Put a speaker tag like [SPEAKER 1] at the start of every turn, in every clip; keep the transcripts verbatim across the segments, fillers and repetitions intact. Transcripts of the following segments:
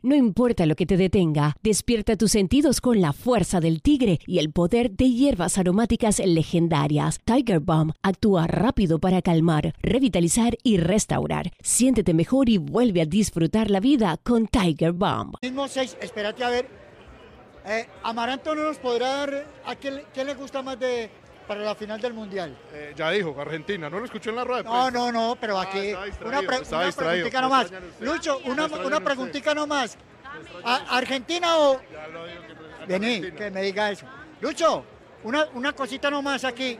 [SPEAKER 1] No importa lo que te detenga, despierta tus sentidos con la fuerza del tigre y el poder de hierbas aromáticas legendarias. Tiger Balm actúa rápido para calmar, revitalizar y restaurar. Siéntete mejor y vuelve a disfrutar la vida con Tiger Balm.
[SPEAKER 2] Mismo seis, espérate a ver. Eh, Amaranto no nos podrá dar a quién, quién le gusta más de para la final del Mundial.
[SPEAKER 3] Eh, ya dijo, Argentina, ¿no lo escuchó en la rueda de
[SPEAKER 2] No,
[SPEAKER 3] prensa?
[SPEAKER 2] no, no, pero aquí
[SPEAKER 3] Ah,
[SPEAKER 2] una, pre, una preguntita nomás. Lucho, una, una preguntita nomás. ¿A, ¿Argentina o...?
[SPEAKER 3] Ya lo digo que no es
[SPEAKER 2] Vení,
[SPEAKER 3] Argentina.
[SPEAKER 2] que me diga eso. Lucho, una, una cosita nomás aquí.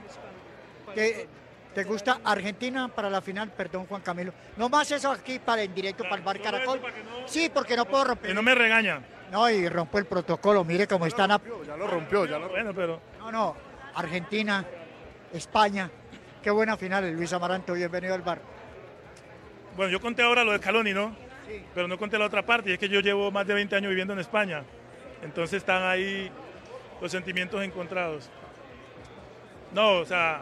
[SPEAKER 2] ¿Te, ¿Te gusta Argentina para la final? Perdón, Juan Camilo. Nomás eso aquí para en directo para el Bar Caracol. Sí, porque no puedo romper.
[SPEAKER 4] Que no me regaña.
[SPEAKER 2] No, y rompo el protocolo. Mire cómo están. A...
[SPEAKER 3] Ya lo rompió, ya lo rompió.
[SPEAKER 4] Bueno, pero...
[SPEAKER 2] No, no. Argentina, España. Qué buena final, Luis Amaranto. Bienvenido al bar.
[SPEAKER 4] Bueno, yo conté ahora lo de Scaloni, ¿no?
[SPEAKER 2] Sí.
[SPEAKER 4] Pero no conté la otra parte, y es que yo llevo más de veinte años viviendo en España. Entonces están ahí los sentimientos encontrados. No, o sea,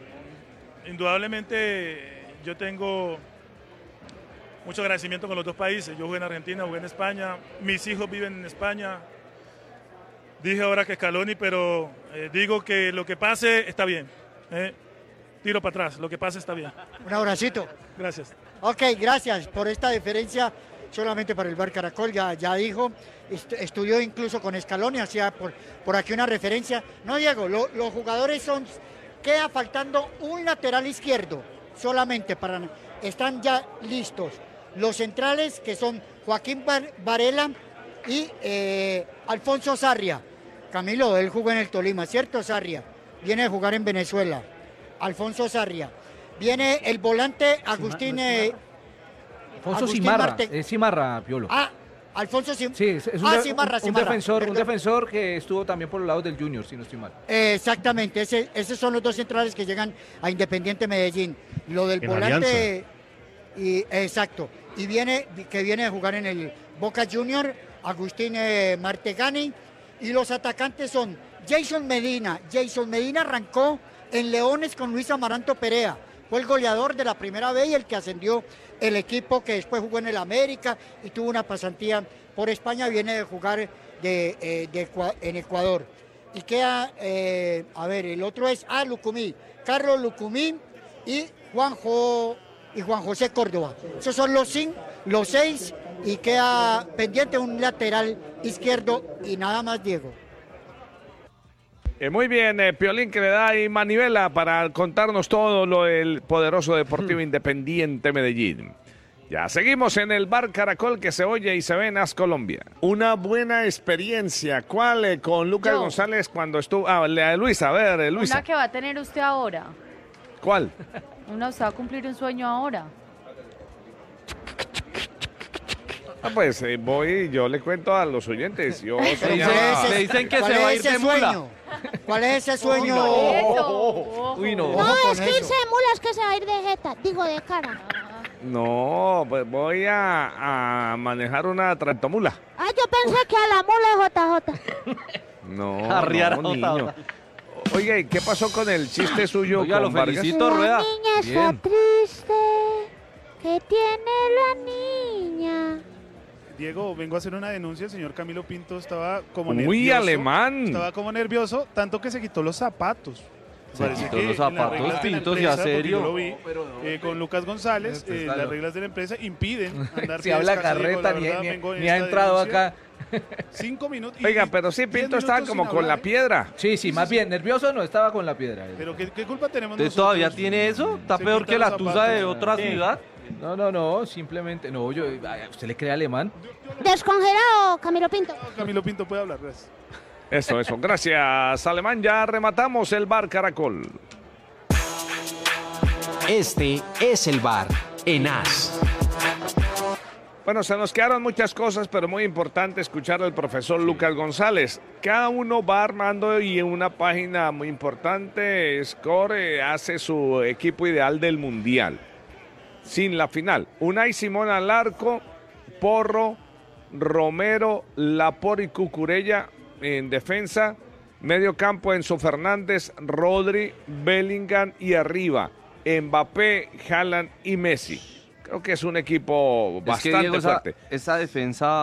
[SPEAKER 4] indudablemente yo tengo mucho agradecimiento con los dos países. Yo jugué en Argentina, jugué en España, mis hijos viven en España. Dije ahora que Scaloni, pero eh, digo que lo que pase está bien. ¿eh? Tiro para atrás, lo que pase está bien.
[SPEAKER 2] Un abracito.
[SPEAKER 4] Gracias.
[SPEAKER 2] Ok, gracias por esta deferencia solamente para el Bar Caracol. Ya, ya dijo, est estudió incluso con Scaloni, hacía por, por aquí una referencia. No, Diego, lo, los jugadores son... Queda faltando un lateral izquierdo solamente para... Están ya listos. Los centrales que son Joaquín Bar Varela y eh, Alfonso Sarria. Camilo, él jugó en el Tolima, ¿cierto, Sarria? Viene a jugar en Venezuela. Alfonso Sarria. Viene el volante Agustín... Eh,
[SPEAKER 5] Alfonso
[SPEAKER 2] Agustín
[SPEAKER 5] Cimarra,
[SPEAKER 2] Marte...
[SPEAKER 5] es Cimarra, Piolo.
[SPEAKER 2] Ah, Alfonso Sim...
[SPEAKER 5] Sí, es, es un,
[SPEAKER 2] ah,
[SPEAKER 5] de-
[SPEAKER 2] Cimarra,
[SPEAKER 5] un, un
[SPEAKER 2] Cimarra.
[SPEAKER 5] defensor, un
[SPEAKER 2] Perdón.
[SPEAKER 5] defensor que estuvo también por los lados del Junior, si no estoy mal.
[SPEAKER 2] Eh, exactamente, ese, esos son los dos centrales que llegan a Independiente Medellín. Lo del
[SPEAKER 3] En
[SPEAKER 2] volante... Y, exacto. Y viene, que viene a jugar en el Boca Junior, Agustín eh, Martegani. Y los atacantes son Jason Medina. Jason Medina arrancó en Leones con Luis Amaranto Perea. Fue el goleador de la primera vez y el que ascendió el equipo, que después jugó en el América y tuvo una pasantía por España. Viene de jugar de, eh, de Ecua- en Ecuador. Y queda, eh, a ver, el otro es ah, Lucumí, Carlos Lucumí y Juanjo y Juan José Córdoba. Esos son los cinco, los seis, y queda pendiente un lateral izquierdo y nada más, Diego.
[SPEAKER 6] Eh, muy bien, eh, Piolín, que le da ahí manivela para contarnos todo lo del poderoso Deportivo Independiente Medellín. Ya seguimos en el Bar Caracol, que se oye y se ve en As Colombia. Una buena experiencia. ¿Cuál? Eh, con Lucas
[SPEAKER 7] Yo.
[SPEAKER 6] González cuando estuvo... Ah, le- Luisa, a ver, eh, Luisa.
[SPEAKER 7] Una que va a tener usted ahora.
[SPEAKER 6] ¿Cuál?
[SPEAKER 7] Una usted va a cumplir un sueño ahora.
[SPEAKER 6] Ah, pues eh, voy, yo le cuento a los oyentes. Yo soy
[SPEAKER 2] ¿Cuál
[SPEAKER 6] ya-
[SPEAKER 2] es ese-
[SPEAKER 8] le dicen que
[SPEAKER 2] cuál
[SPEAKER 8] se va a
[SPEAKER 2] es
[SPEAKER 8] ir
[SPEAKER 2] ese
[SPEAKER 8] de mula.
[SPEAKER 2] sueño? ¿Cuál es ese sueño?
[SPEAKER 7] Eso.
[SPEAKER 5] Uy, no.
[SPEAKER 2] Ojo
[SPEAKER 9] No,
[SPEAKER 2] con
[SPEAKER 9] es que
[SPEAKER 2] eso.
[SPEAKER 9] irse de mulas que se va a ir de jeta, digo de cara.
[SPEAKER 6] No, pues voy a, a manejar una tractomula.
[SPEAKER 9] Ah, yo pensé que a la mula es J J.
[SPEAKER 6] No,
[SPEAKER 8] Arriar
[SPEAKER 6] no,
[SPEAKER 8] a
[SPEAKER 6] niño.
[SPEAKER 8] Jota.
[SPEAKER 6] Oiga, ¿y qué pasó con el chiste suyo
[SPEAKER 8] Oiga,
[SPEAKER 6] con
[SPEAKER 8] lo
[SPEAKER 6] Vargas?
[SPEAKER 8] felicito.
[SPEAKER 9] La
[SPEAKER 8] Rueda.
[SPEAKER 9] niña está
[SPEAKER 8] Bien.
[SPEAKER 9] triste. ¿Qué tiene la niña?
[SPEAKER 10] Diego, vengo a hacer una denuncia. El señor Camilo Pinto estaba como
[SPEAKER 6] Muy
[SPEAKER 10] nervioso.
[SPEAKER 6] alemán.
[SPEAKER 10] Estaba como nervioso, tanto que se quitó los zapatos.
[SPEAKER 8] Se
[SPEAKER 10] Parece
[SPEAKER 8] quitó
[SPEAKER 10] que
[SPEAKER 8] los
[SPEAKER 10] en las
[SPEAKER 8] zapatos,
[SPEAKER 10] reglas de la
[SPEAKER 8] Pinto, ¿sí,
[SPEAKER 10] empresa,
[SPEAKER 8] a serio?
[SPEAKER 10] porque yo lo vi, eh, con Lucas González,
[SPEAKER 5] Pues,
[SPEAKER 10] eh,
[SPEAKER 5] claro.
[SPEAKER 10] las reglas de la empresa impiden andar
[SPEAKER 5] Si
[SPEAKER 10] pie
[SPEAKER 5] habla
[SPEAKER 10] descalzo. Diego,
[SPEAKER 5] carreta,
[SPEAKER 10] la
[SPEAKER 5] ni,
[SPEAKER 10] verdad,
[SPEAKER 5] ni-
[SPEAKER 10] vengo en
[SPEAKER 5] ni ha
[SPEAKER 10] esta
[SPEAKER 5] entrado
[SPEAKER 10] denuncia.
[SPEAKER 5] acá.
[SPEAKER 10] Cinco minutos. y
[SPEAKER 6] Oiga, pero sí,
[SPEAKER 10] diez
[SPEAKER 6] Pinto estaba
[SPEAKER 10] minutos
[SPEAKER 6] como
[SPEAKER 10] sin
[SPEAKER 6] con la
[SPEAKER 10] hablar.
[SPEAKER 6] piedra.
[SPEAKER 5] Sí, sí, más bien, nervioso no, estaba con la piedra.
[SPEAKER 10] Pero ¿qué, qué culpa tenemos
[SPEAKER 8] ¿Usted
[SPEAKER 10] nosotros?
[SPEAKER 8] todavía tiene eso? ¿Está
[SPEAKER 10] Se
[SPEAKER 8] peor
[SPEAKER 10] quita
[SPEAKER 8] que la
[SPEAKER 10] los
[SPEAKER 8] tusa
[SPEAKER 10] zapatos.
[SPEAKER 8] de otra
[SPEAKER 5] Sí.
[SPEAKER 8] ciudad?
[SPEAKER 5] No, no, no, simplemente, no, yo, ay, ¿usted le cree alemán?
[SPEAKER 9] Descongelado, Camilo Pinto.
[SPEAKER 10] Camilo Pinto puede hablar, gracias.
[SPEAKER 6] Eso, eso. Gracias, Alemán. Ya rematamos el Bar Caracol.
[SPEAKER 11] Este es el bar en As.
[SPEAKER 6] Bueno, se nos quedaron muchas cosas, pero muy importante escuchar al profesor Lucas González. Cada uno va armando y en una página muy importante, Score eh, hace su equipo ideal del Mundial. Sin la final. Unai Simón al arco, Porro, Romero, Laporte y Cucurella en defensa. Medio campo Enzo Fernández, Rodri, Bellingham y arriba Mbappé, Haaland y Messi. Creo que es un equipo
[SPEAKER 8] Es que,
[SPEAKER 6] bastante
[SPEAKER 8] Diego, esa,
[SPEAKER 6] fuerte.
[SPEAKER 8] esa defensa